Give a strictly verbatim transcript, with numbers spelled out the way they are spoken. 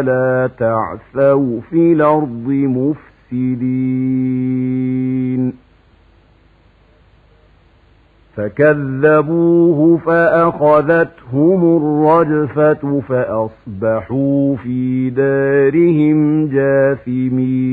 ولا تعثوا في الأرض مفسدين فكذبوه فأخذتهم الرجفة فأصبحوا في دارهم جاثمين